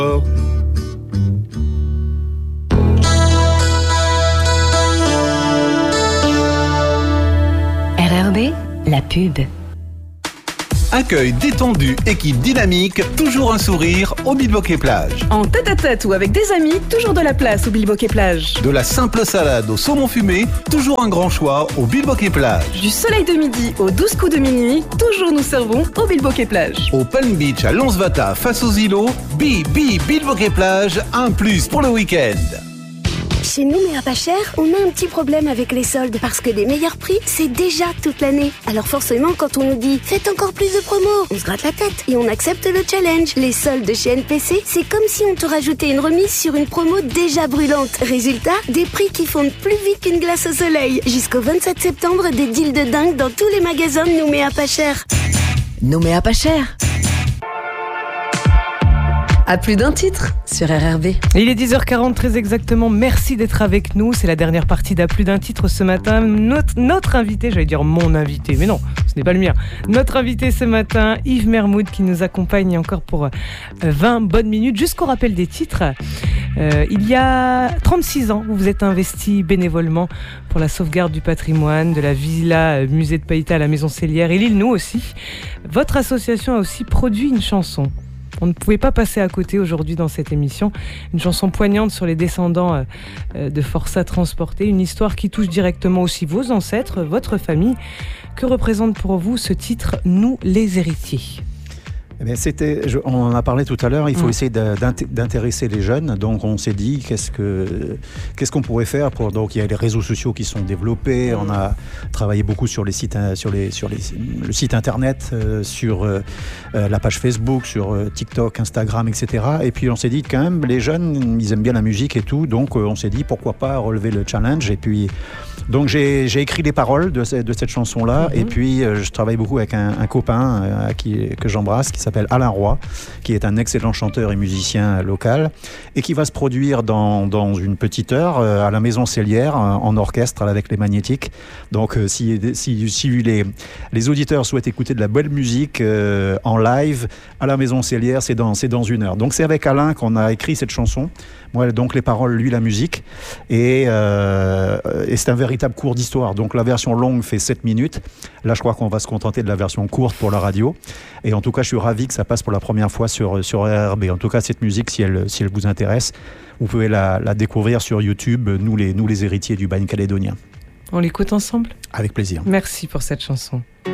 RRB, la pub. Accueil détendu, équipe dynamique, toujours un sourire au Bilboquet Plage. En tête-à-tête ou avec des amis, toujours de la place au Bilboquet Plage. De la simple salade au saumon fumé, toujours un grand choix au Bilboquet Plage. Du soleil de midi aux 12 coups de minuit, toujours nous servons au Bilboquet Plage. Au Palm Beach à Lonsvata face aux îlots, Bilboquet Plage, un plus pour le week-end. Chez nous, mais à pas cher, on a un petit problème avec les soldes parce que les meilleurs prix, c'est déjà toute l'année. Alors forcément, quand on nous dit « faites encore plus de promos », on se gratte la tête et on accepte le challenge. Les soldes chez NPC, c'est comme si on te rajoutait une remise sur une promo déjà brûlante. Résultat, des prix qui fondent plus vite qu'une glace au soleil. Jusqu'au 27 septembre, des deals de dingue dans tous les magasins de nous, mais à pas cher. Nous met à pas cher. À plus d'un titre sur RRB. Il est 10h40 très exactement. Merci d'être avec nous. C'est la dernière partie d'À plus d'un titre ce matin. Notre invité, j'allais dire mon invité, mais non, ce n'est pas le mien. Notre invité ce matin, Yves Mermoud, qui nous accompagne encore pour 20 bonnes minutes jusqu'au rappel des titres. Il y a 36 ans, vous vous êtes investi bénévolement pour la sauvegarde du patrimoine de la villa musée de Païta à la Maison Cellière et l'île Nou aussi. Votre association a aussi produit une chanson. On ne pouvait pas passer à côté aujourd'hui dans cette émission. Une chanson poignante sur les descendants de forçats transportés. Une histoire qui touche directement aussi vos ancêtres, votre famille. Que représente pour vous ce titre « Nous les héritiers » ? Eh bien, on en a parlé tout à l'heure, il faut essayer d'intéresser les jeunes. Donc on s'est dit qu'est-ce qu'on pourrait faire pour. Donc il y a les réseaux sociaux qui sont développés, on a travaillé beaucoup sur le site internet, sur la page Facebook, sur TikTok, Instagram, etc. Et puis on s'est dit quand même les jeunes ils aiment bien la musique et tout, donc on s'est dit pourquoi pas relever le challenge. Et puis donc j'ai écrit les paroles de cette chanson-là, et puis je travaille beaucoup avec un copain que j'embrasse, qui s'appelle Alain Roy, qui est un excellent chanteur et musicien local, et qui va se produire dans une petite heure à la Maison Cellière en orchestre avec les Magnétiques. Donc si les auditeurs souhaitent écouter de la belle musique en live à la Maison Cellière, c'est dans une heure. Donc c'est avec Alain qu'on a écrit cette chanson. Moi, donc les paroles, lui la musique, et c'est un véritable cours d'histoire. Donc la version longue fait 7 minutes. Là, je crois qu'on va se contenter de la version courte pour la radio. Et en tout cas, je suis ravi que ça passe pour la première fois sur RRB. En tout cas, cette musique, si elle vous intéresse, vous pouvez la découvrir sur YouTube, nous les héritiers du bagne calédonien. On l'écoute ensemble ? Avec plaisir. Merci pour cette chanson.